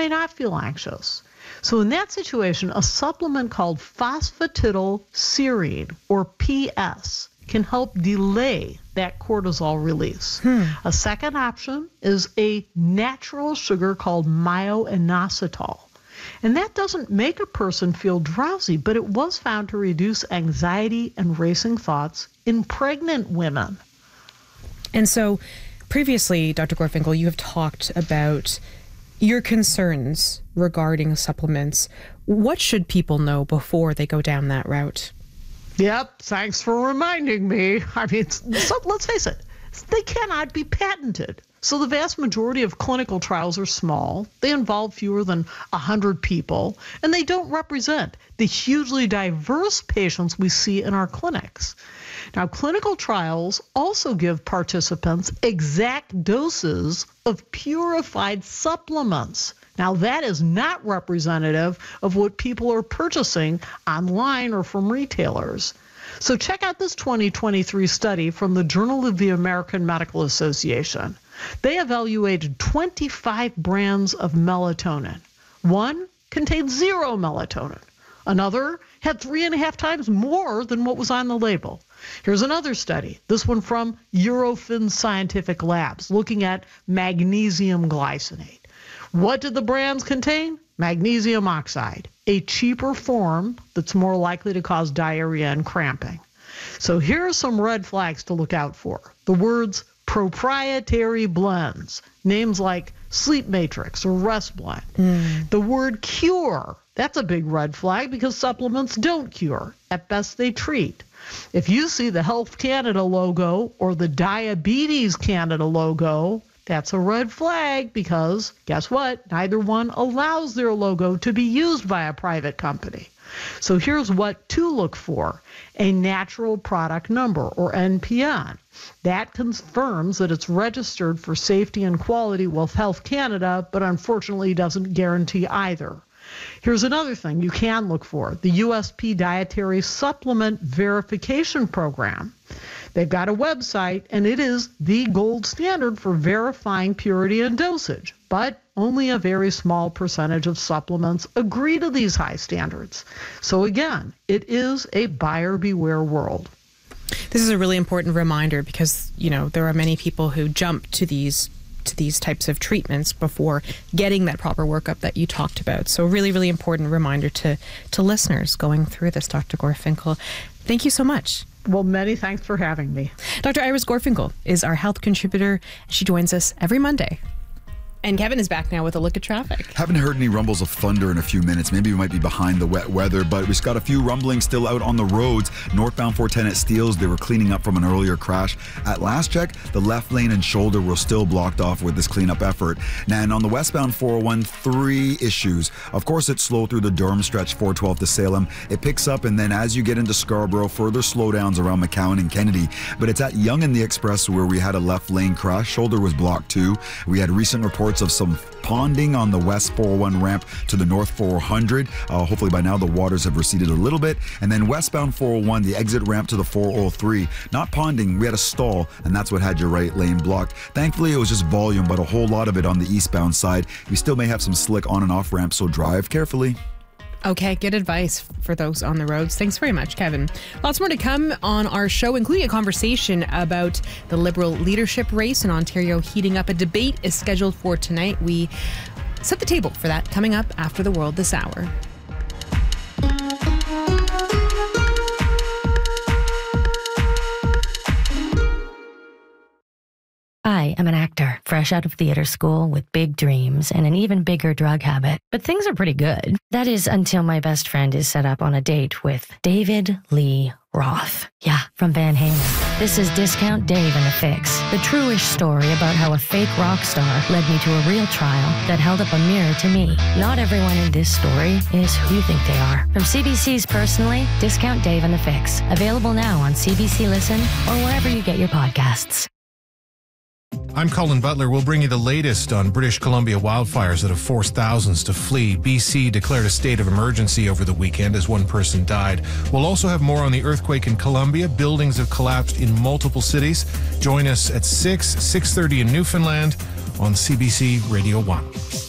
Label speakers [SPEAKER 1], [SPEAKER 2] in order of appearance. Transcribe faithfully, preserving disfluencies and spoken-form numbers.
[SPEAKER 1] may not feel anxious. So in that situation, a supplement called phosphatidylserine, or P S, can help delay that cortisol release. Hmm. A second option is a natural sugar called myo-inositol. And that doesn't make a person feel drowsy, but it was found to reduce anxiety and racing thoughts in pregnant women.
[SPEAKER 2] And so previously, Doctor Gorfinkel, you have talked about your concerns regarding supplements. What should people know before they go down that route?
[SPEAKER 1] Yep, thanks for reminding me. I mean, so, let's face it, they cannot be patented. So the vast majority of clinical trials are small. They involve fewer than one hundred people, and they don't represent the hugely diverse patients we see in our clinics. Now, clinical trials also give participants exact doses of purified supplements. Now, that is not representative of what people are purchasing online or from retailers. So check out this twenty twenty-three study from the Journal of the American Medical Association. They evaluated twenty-five brands of melatonin. One contained zero melatonin. Another had three and a half times more than what was on the label. Here's another study, this one from Eurofins Scientific Labs, looking at magnesium glycinate. What did the brands contain? Magnesium oxide, a cheaper form that's more likely to cause diarrhea and cramping. So here are some red flags to look out for. The words proprietary blends, names like Sleep Matrix or Rest Blend. Mm. The word cure, that's a big red flag because supplements don't cure. At best, they treat. If you see the Health Canada logo or the Diabetes Canada logo, that's a red flag because, guess what? Neither one allows their logo to be used by a private company. So here's what to look for. A natural product number, or N P N. That confirms that it's registered for safety and quality with Health Canada, but unfortunately doesn't guarantee either. Here's another thing you can look for, the U S P Dietary Supplement Verification Program. They've got a website, and it is the gold standard for verifying purity and dosage, but only a very small percentage of supplements agree to these high standards. So again, it is a buyer beware world.
[SPEAKER 2] This is a really important reminder because, you know, there are many people who jump to these to these types of treatments before getting that proper workup that you talked about. So really, really important reminder to, to listeners going through this, Doctor Gorfinkel. Thank you so much.
[SPEAKER 1] Well, many thanks for having me.
[SPEAKER 2] Doctor Iris Gorfinkel is our health contributor. She joins us every Monday. And Kevin is back now with a look at traffic.
[SPEAKER 3] Haven't heard any rumbles of thunder in a few minutes. Maybe we might be behind the wet weather, but we've got a few rumblings still out on the roads. Northbound four ten at Steeles, they were cleaning up from an earlier crash. At last check, the left lane and shoulder were still blocked off with this cleanup effort. And on the westbound four oh one, three issues. Of course, it's slow through the Durham stretch, four twelve to Salem. It picks up, and then as you get into Scarborough, further slowdowns around McCowan and Kennedy. But it's at Yonge and the Express where we had a left lane crash. Shoulder was blocked too. We had recent reports of some ponding on the west four oh one ramp to the north four hundred. Uh, hopefully by now the waters have receded a little bit. And then westbound four oh one, the exit ramp to the four oh three. Not ponding, we had a stall, and that's what had your right lane blocked. Thankfully, it was just volume, but a whole lot of it on the eastbound side. We still may have some slick on and off ramps, so drive carefully.
[SPEAKER 2] Okay, good advice for those on the roads. Thanks very much, Kevin. Lots more to come on our show, including a conversation about the Liberal leadership race in Ontario heating up. A debate is scheduled for tonight. We set the table for that coming up after the world this hour.
[SPEAKER 4] I am an actor, fresh out of theater school with big dreams and an even bigger drug habit. But things are pretty good. That is until my best friend is set up on a date with David Lee Roth. Yeah, from Van Halen. This is Discount Dave and the Fix, the true-ish story about how a fake rock star led me to a real trial that held up a mirror to me. Not everyone in this story is who you think they are. From C B C's Personally, Discount Dave and the Fix. Available now on C B C Listen or wherever you get your podcasts.
[SPEAKER 5] I'm Colin Butler. We'll bring you the latest on British Columbia wildfires that have forced thousands to flee. B C declared a state of emergency over the weekend as one person died. We'll also have more on the earthquake in Colombia. Buildings have collapsed in multiple cities. Join us at six, six thirty in Newfoundland on C B C Radio one.